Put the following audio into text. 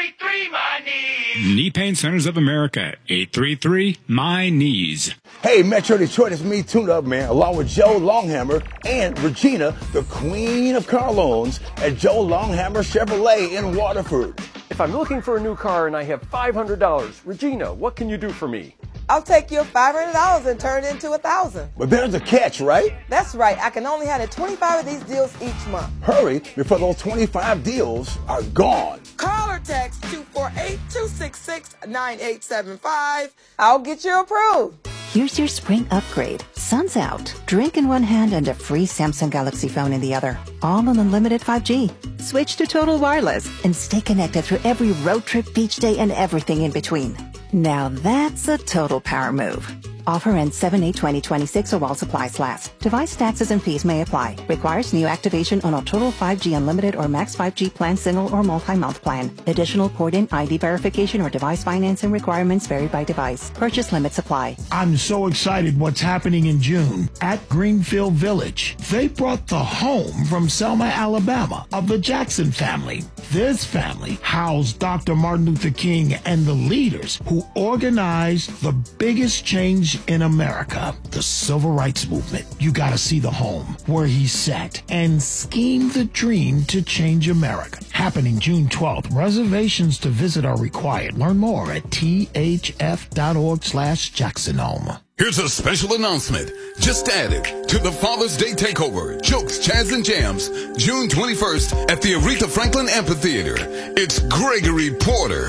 833 My Knees. Knee Pain Centers of America, 833 My Knees. Hey, Metro Detroit, it's me, Tune Up Man, along with Joe Longhammer and Regina, the queen of car loans at Joe Longhammer Chevrolet in Waterford. If I'm looking for a new car and I have $500, Regina, what can you do for me? I'll take your $500 and turn it into $1,000. But there's a catch, right? That's right. I can only handle 25 of these deals each month. Hurry before those 25 deals are gone. Call or text 248-266-9875. I'll get you approved. Here's your spring upgrade. Sun's out. Drink in one hand and a free Samsung Galaxy phone in the other. All on unlimited 5G. Switch to Total Wireless and stay connected through every road trip, beach day, and everything in between. Now that's a total power move. Offer ends 7/8/2026 or while supplies last. Device taxes and fees may apply. Requires new activation on a Total 5G Unlimited or Max 5G plan, single or multi-month plan. Additional port-in ID verification or device financing requirements vary by device. Purchase limits apply. I'm so excited what's happening in June at Greenfield Village. They brought the home from Selma, Alabama of the Jackson family. This family housed Dr. Martin Luther King and the leaders who organized the biggest change in America, the Civil Rights Movement. You gotta see the home where he sat and schemed the dream to change America. Happening June 12th. Reservations to visit are required. Learn more at thf.org/JacksonHome. Here's a special announcement. Just added to the Father's Day Takeover, Jokes, Jazz, and Jams, June 21st at the Aretha Franklin Amphitheater. It's Gregory Porter.